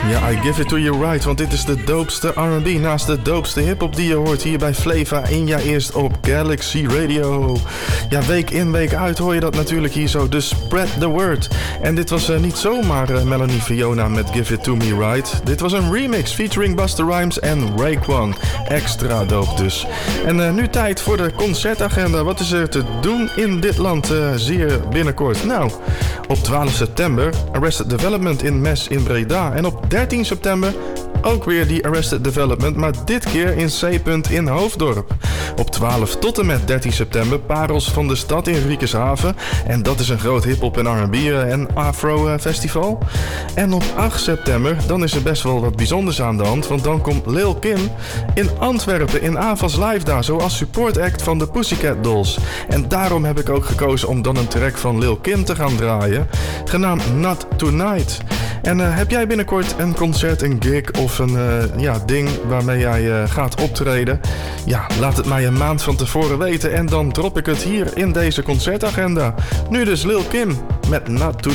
Ja, I give it to you right, want dit is de doopste R&B naast de doopste hiphop die je hoort hier bij Flava in ja eerst op Galaxy Radio. Ja, week in, week uit hoor je dat natuurlijk hier zo, dus spread the word. En dit was niet zomaar Melanie Fiona met Give It To Me Right. Dit was een remix featuring Busta Rhymes en Raekwon. Extra dope dus. En nu tijd voor de concertagenda. Wat is er te doen in dit land zeer binnenkort? Nou, op 12 september Arrested Development in Mes in Breda. En op 13 september ook weer die Arrested Development, maar dit keer in C. in Hoofddorp. Op 12 tot en met 13 september Parels van de Stad in Riekershaven. En dat is een groot hip-hop en R&B en afro festival. En op 8 september, dan is er best wel wat bijzonders aan de hand. Want dan komt Lil Kim in Antwerpen in Avas Live daar, zoals support act van de Pussycat Dolls. En daarom heb ik ook gekozen om dan een track van Lil Kim te gaan draaien, genaamd Not Tonight. En heb jij binnenkort een concert, een gig of een ding waarmee jij gaat optreden? Ja, laat het mij een maand van tevoren weten en dan drop ik het hier in deze concertagenda. Nu dus Lil Kim met Not Tonight.